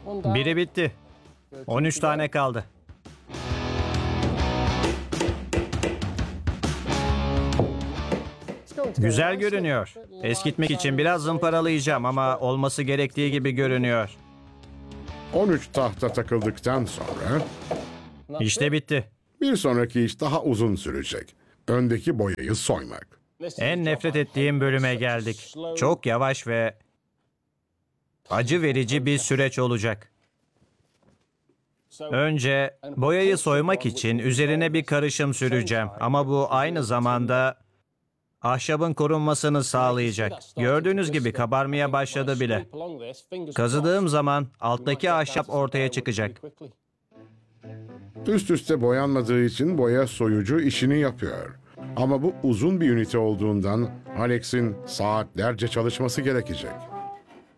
Biri bitti. 13 tane kaldı. Güzel görünüyor. Eskitmek için biraz zımparalayacağım ama olması gerektiği gibi görünüyor. 13 tahta takıldıktan sonra İşte bitti. bir sonraki iş daha uzun sürecek. Öndeki boyayı soymak. En nefret ettiğim bölüme geldik. Çok yavaş ve acı verici bir süreç olacak. Önce boyayı soymak için üzerine bir karışım süreceğim. Ama bu aynı zamanda ahşabın korunmasını sağlayacak. Gördüğünüz gibi kabarmaya başladı bile. Kazıdığım zaman alttaki ahşap ortaya çıkacak. Üst üste boyanmadığı için boya soyucu işini yapıyor. Ama bu uzun bir ünite olduğundan Alex'in saatlerce çalışması gerekecek.